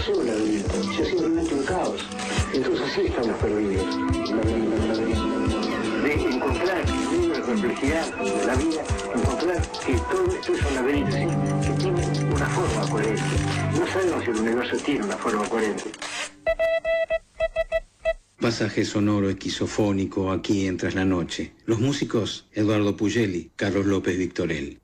sea un laberinto, sea simplemente un caos. Entonces sí estamos perdidos. De encontrar en la complejidad de la vida, encontrar que todo esto es un laberinto, ¿sí? Que tiene una forma coherente. No sabemos si el universo tiene una forma coherente. Pasaje sonoro esquizofónico aquí en Tras la Noche. Los músicos, Eduardo Pugeli, Carlos López Victorel.